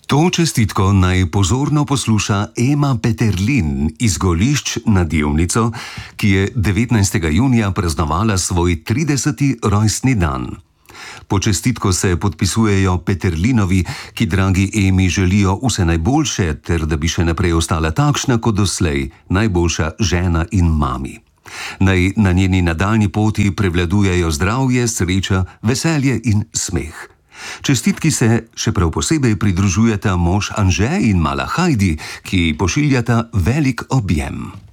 To čestitko naj pozorno posluša Ema Peterlin iz Golišč nad Ivnico, ki je 19. junija praznovala svoj 30. rojstni dan. Po čestitko se podpisujejo Peterlinovi, ki dragi Emi želijo vse najboljše, ter da bi še naprej ostala takšna kot doslej, najboljša žena in mami. Naj na njeni nadaljnji poti prevladujejo zdravje, sreča, veselje in smeh. Čestitki se še prav posebej pridružujeta mož Anže in mala Hajdi, ki pošiljata velik objem.